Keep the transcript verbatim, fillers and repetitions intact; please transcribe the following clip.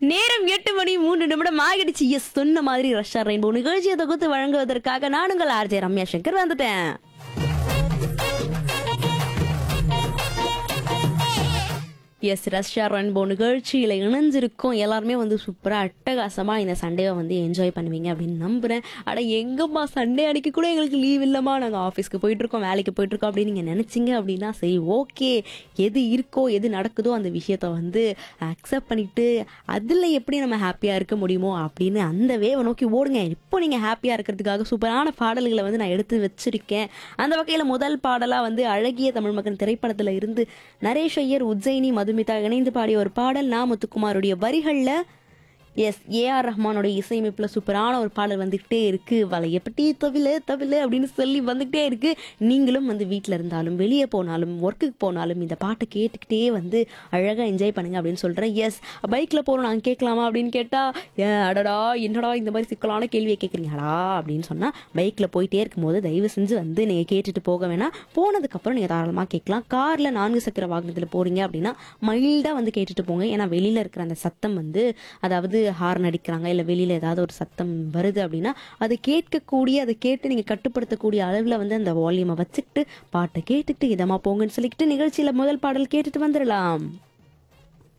நேரம் எட்டு மணி மூன்று நிமிடம் ஆகிடுச்சு. எஸ், சொன்ன மாதிரி ரஷ்யா ரெயின்போ நிகழ்ச்சியை தொகுத்து வழங்குவதற்காக நான் உங்கள் ஆர்ஜே ரம்யா சங்கர் வந்துட்டேன். எஸ், ரஷ்யா ரெயின்போ நிகழ்ச்சியில் இணைஞ்சிருக்கோம். எல்லாருமே வந்து சூப்பராக அட்டகாசமாக இந்த சண்டேவை வந்து என்ஜாய் பண்ணுவீங்க அப்படின்னு நம்புகிறேன். அட எங்கம்மா சண்டே அன்னைக்கு கூட எங்களுக்கு லீவ் இல்லைம்மா, நாங்கள் ஆஃபீஸ்க்கு போயிட்டுருக்கோம், வேலைக்கு போயிட்டுருக்கோம் அப்படின்னு நீங்கள் நினச்சிங்க அப்படின்னா சரி, ஓகே, எது இருக்கோ எது நடக்குதோ அந்த விஷயத்த வந்து அக்செப்ட் பண்ணிவிட்டு அதில் எப்படி நம்ம ஹாப்பியாக இருக்க முடியுமோ அப்படின்னு அந்த வேவை நோக்கி ஓடுங்க. இப்போ நீங்கள் ஹாப்பியாக இருக்கிறதுக்காக சூப்பரான பாடல்களை வந்து நான் எடுத்து வச்சிருக்கேன். அந்த வகையில் முதல் பாடலாக வந்து அழகிய தமிழ் மகன் திரைப்படத்தில் இருந்து நரேஷ் ஐயர், உஜ்ஜயினி, மதுமிதா இணைந்து பாடிய ஒரு பாடல். நா முத்துக்குமாருடைய வரிகளில் எஸ் ஏ ஆர் ரஹ்மானோட இசையமைப்பில் சூப்பரான ஒரு பாடல் வந்துகிட்டே இருக்கு. வலைய பட்டி தவில தவில அப்படின்னு சொல்லி வந்துகிட்டே இருக்கு. நீங்களும் வந்து வீட்டில் இருந்தாலும் வெளியே போனாலும் ஒர்க்குக்கு போனாலும் இந்த பாட்டை கேட்டுக்கிட்டே வந்து அழகாக என்ஜாய் பண்ணுங்க அப்படின்னு சொல்கிறேன். எஸ், பைக்கில் போகிறோம் நாங்கள் கேட்கலாமா அப்படின்னு கேட்டால், ஏ அடடா என்னடா இந்த மாதிரி சிக்கலான கேள்வியை கேட்குறீங்களா அப்படின்னு சொன்னால், பைக்கில் போயிட்டே இருக்கும்போது தயவு செஞ்சு வந்து நீங்கள் கேட்டுட்டு போக வேணாம். போனதுக்கப்புறம் நீங்கள் தாராளமாக கேட்கலாம். காரில் நான்கு சக்கர வாகனத்தில் போகிறீங்க அப்படின்னா மைல்டாக வந்து கேட்டுட்டு போங்க. ஏன்னா வெளியில் இருக்கிற அந்த சத்தம் வந்து, அதாவது ஹார்ன் அடிக்கிறாங்க இல்லை வெளியில் ஏதாவது ஒரு சத்தம் வருது அப்படின்னா அதை கேட்கக்கூடிய, அதை கேட்டு நீங்கள் கட்டுப்படுத்தக்கூடிய அளவில் வந்து அந்த வால்யூமை வச்சுக்கிட்டு பாட்டை கேட்டுக்கிட்டு இதமாக போங்கன்னு சொல்லிக்கிட்டு நிகழ்ச்சியில் முதல் பாடல் கேட்டுட்டு வந்துடலாம்.